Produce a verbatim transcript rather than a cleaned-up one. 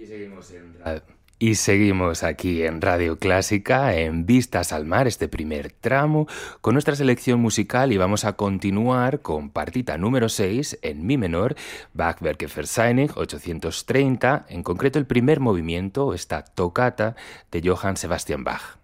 Y seguimos en radio. Y seguimos aquí en Radio Clásica, en Vistas al Mar, este primer tramo, con nuestra selección musical y vamos a continuar con partita número seis en mi menor, Bach-Werke Verseinig ochocientos treinta, en concreto el primer movimiento, esta tocata de Johann Sebastian Bach.